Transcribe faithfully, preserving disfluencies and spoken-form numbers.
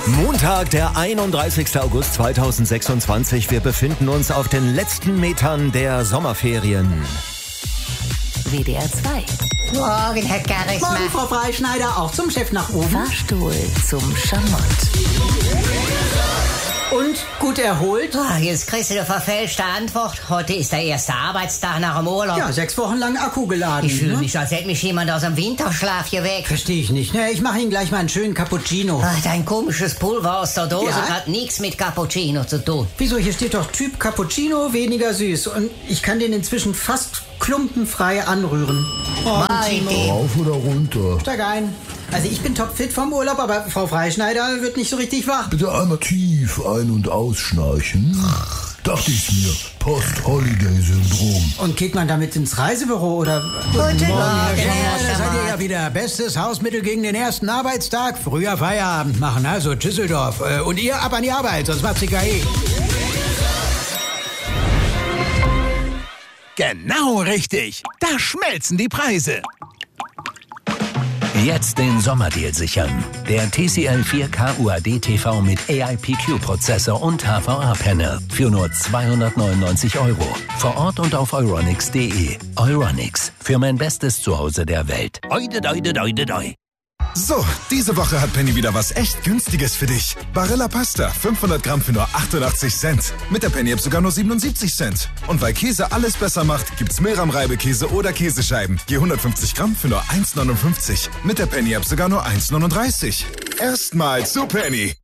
Montag, der einunddreißigster August zweitausendsechsundzwanzig. Wir befinden uns auf den letzten Metern der Sommerferien. W D R zwei. Morgen, Herr Garrismann. Morgen, Frau Freischneider, auch zum Chef nach oben. Fahrstuhl zum Schamott. Und gut erholt? Oh, jetzt kriegst du eine verfälschte Antwort. Heute ist der erste Arbeitstag nach dem Urlaub. Ja, sechs Wochen lang Akku geladen. Ich fühle ne? mich, als hätte mich jemand aus dem Winterschlaf geweckt. Verstehe ich nicht. Ne, ich mache Ihnen gleich mal einen schönen Cappuccino. Ach, dein komisches Pulver aus der Dose Ja? hat nichts mit Cappuccino zu tun. Wieso? Hier steht doch Typ Cappuccino, weniger süß. Und ich kann den inzwischen fast klumpenfrei anrühren. Oh, Mein Gott. Rauf oder runter? Steig ein. Also ich bin topfit vom Urlaub, aber Frau Freischneider wird nicht so richtig wach. Bitte einmal tief ein- und ausschnarchen. Dachte ich mir. Post-Holiday-Syndrom. Und geht man damit ins Reisebüro oder... Guten Morgen, Ja, Herr da seid ihr ja Schamott. wieder. Bestes Hausmittel gegen den ersten Arbeitstag. Früher Feierabend machen, also Düsseldorf. Äh, Und ihr ab an die Arbeit, sonst macht's die K I. Genau richtig. Da schmelzen die Preise. Jetzt den Sommerdeal sichern. Der T C L vier K U A D T V mit A I P Q-Prozessor und H V A-Panel für nur zweihundertneunundneunzig Euro. Vor Ort und auf euronics punkt de. Euronics, für mein bestes Zuhause der Welt. Oide, doide, doide, doi. So, diese Woche hat Penny wieder was echt Günstiges für dich. Barilla Pasta, fünfhundert Gramm für nur achtundachtzig Cent. Mit der Penny-App sogar nur siebenundsiebzig Cent. Und weil Käse alles besser macht, gibt's Milram-Reibekäse oder Käsescheiben. Je hundertfünfzig Gramm für nur eins neunundfünfzig. Mit der Penny-App sogar nur eins neununddreißig. Erstmal zu Penny.